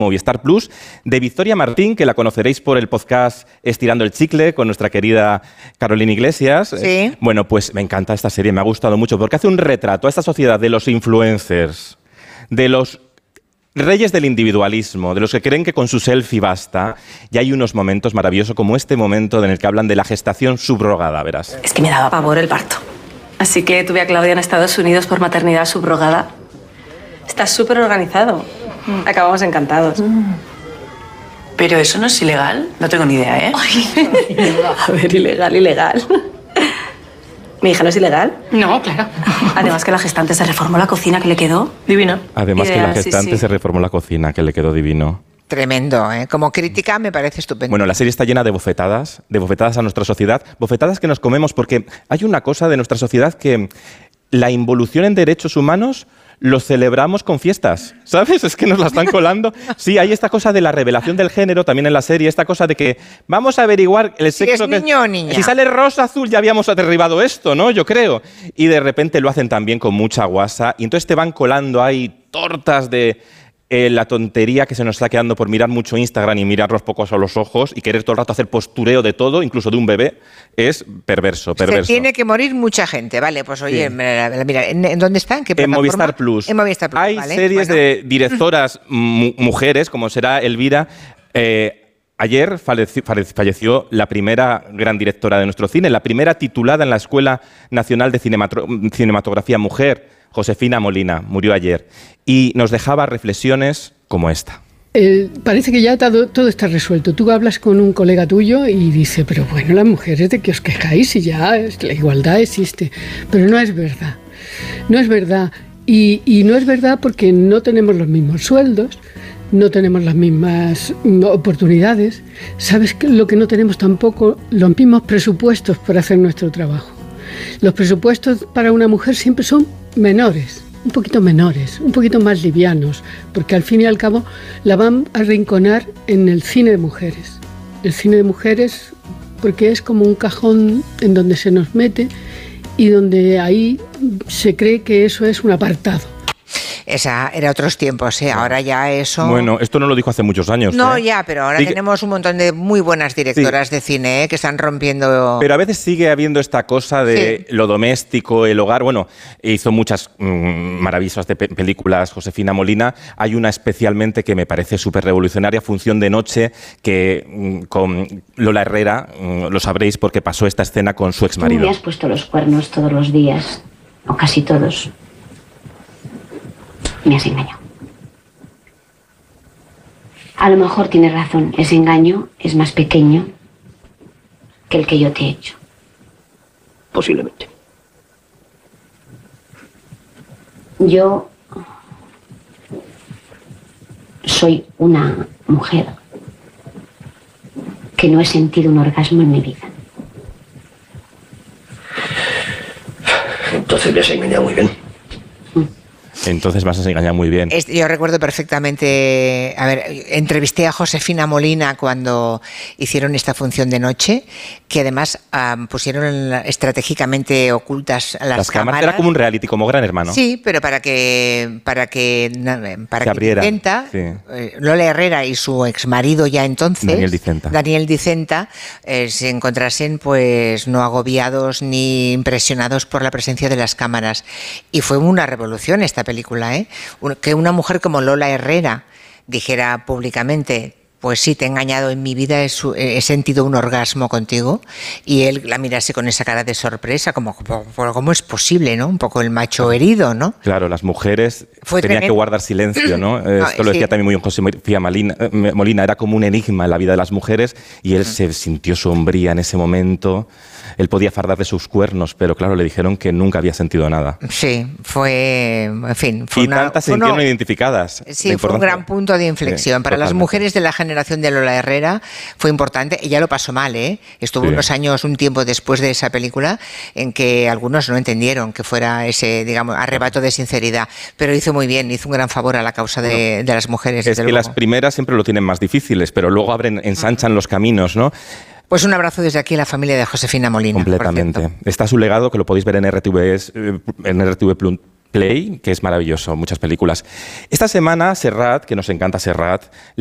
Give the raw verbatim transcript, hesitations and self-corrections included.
Movistar Plus, de Victoria Martín, que la conoceréis por el podcast Estirando el Chicle, con nuestra querida Carolina Iglesias. Sí. Bueno, pues me encanta esta serie, me ha gustado mucho, porque hace un retrato a esta sociedad de los influencers, de los reyes del individualismo, de los que creen que con su selfie basta, y hay unos momentos maravillosos como este momento en el que hablan de la gestación subrogada, verás. Es que me daba pavor el parto. Así que tuve a Claudia en Estados Unidos por maternidad subrogada. Está súper organizado. Acabamos encantados. ¿Pero eso no es ilegal? No tengo ni idea, ¿eh? Ay, a ver, ilegal, ilegal. ¿Mi hija no es ilegal? No, claro. Además que la gestante se reformó la cocina que le quedó. Divino. Además Ideal, que la gestante sí, sí. se reformó la cocina, que le quedó divino. Tremendo, ¿eh? Como crítica me parece estupendo. Bueno, la serie está llena de bofetadas, de bofetadas a nuestra sociedad, bofetadas que nos comemos porque hay una cosa de nuestra sociedad que la involución en derechos humanos lo celebramos con fiestas, ¿sabes? Es que nos la están colando. Sí, hay esta cosa de la revelación del género también en la serie, esta cosa de que vamos a averiguar el Si sexo es que... niño o niña. Si sale rosa, azul, ya habíamos derribado esto, ¿no? Yo creo. Y de repente lo hacen también con mucha guasa y entonces te van colando ahí tortas de... Eh, la tontería que se nos está quedando por mirar mucho Instagram y mirarnos pocos a los ojos y querer todo el rato hacer postureo de todo, incluso de un bebé, es perverso, perverso. Se tiene que morir mucha gente, vale, pues oye, Sí. mira, mira, ¿en, en dónde está? ¿En qué En plataforma? Movistar Plus. En Movistar Plus, Hay vale, series bueno. de directoras mu- mujeres, como será Elvira. Eh, ayer falleció, falleció la primera gran directora de nuestro cine, la primera titulada en la Escuela Nacional de Cinematro- Cinematografía Mujer, Josefina Molina, murió ayer. Y nos dejaba reflexiones como esta. Eh, parece que ya todo, todo está resuelto. Tú hablas con un colega tuyo y dice, pero bueno, las mujeres, ¿de qué os quejáis? Y ya es- la igualdad existe. Pero no es verdad. No es verdad. Y, y no es verdad porque no tenemos los mismos sueldos, no tenemos las mismas mm, oportunidades. ¿Sabes qué? Lo que no tenemos tampoco? Los mismos presupuestos para hacer nuestro trabajo. Los presupuestos para una mujer siempre son menores. Un poquito menores, un poquito más livianos, porque al fin y al cabo la van a arrinconar en el cine de mujeres. El cine de mujeres, porque es como un cajón en donde se nos mete y donde ahí se cree que eso es un apartado. Esa era otros tiempos, ¿eh? Ahora ya eso... Bueno, esto no lo dijo hace muchos años. No, ¿eh? ya, pero ahora Sí que- tenemos un montón de muy buenas directoras Sí. de cine, ¿eh? Que están rompiendo... Pero a veces sigue habiendo esta cosa de Sí. lo doméstico, el hogar. Bueno, hizo muchas mm, maravillosas de pe- películas Josefina Molina. Hay una especialmente que me parece súper revolucionaria, Función de Noche, que mm, con Lola Herrera, mm, lo sabréis porque pasó esta escena con su Tú me exmarido. has puesto los cuernos todos los días, o casi todos. Me has engañado. A lo mejor tienes razón, ese engaño es más pequeño que el que yo te he hecho. Posiblemente. Yo soy una mujer que no he sentido un orgasmo en mi vida. Entonces me has engañado muy bien. Entonces vas a engañar muy bien. Es- Yo recuerdo perfectamente, a ver, entrevisté a Josefina Molina cuando hicieron esta función de noche, que además am, pusieron estratégicamente ocultas las, Las cámaras era como un reality, como Gran Hermano. Sí, pero para que para que na- para Se que abrieran, Dicenta, sí. eh, Lola Herrera y su exmarido ya entonces, Daniel Dicenta. Daniel Dicenta, eh, se encontrasen pues no agobiados ni impresionados por la presencia de las cámaras. Y fue una revolución esta película, ¿eh? Un- que una mujer como Lola Herrera dijera públicamente: pues sí, te he engañado en mi vida, he, su- he sentido un orgasmo contigo, y él la mirase con esa cara de sorpresa, como, como ¿cómo es posible, no? Un poco el macho herido, ¿no? Claro, las mujeres Fue tenían tremendo. que guardar silencio, ¿no? Eh, No, Esto lo decía sí. también muy bien José María Molina, eh, Molina, era como un enigma en la vida de las mujeres y él se sintió sombría en ese momento. Él podía fardar de sus cuernos, pero claro, le dijeron que nunca había sentido nada. Sí, fue, en fin, fue Y una, tantas se fue una- sintieron identificadas. Sí, La fue un importancia. gran punto de inflexión. Sí, Para las totalmente. mujeres de la generación de Lola Herrera fue importante. Ella lo pasó mal, ¿eh? Estuvo Sí. unos años, un tiempo después de esa película, en que algunos no entendieron que fuera ese, digamos, arrebato de sinceridad. Pero hizo muy bien, hizo un gran favor a la causa de, de las mujeres. Es desde que luego. las primeras siempre lo tienen más difíciles, pero luego abren, ensanchan los caminos, ¿no? Pues un abrazo desde aquí a la familia de Josefina Molina. por Completamente. cierto. Está su legado, que lo podéis ver en R T V, es, eh, en R T V Plus. Play, que es maravilloso, muchas películas. Esta semana, Serrat, que nos encanta Serrat,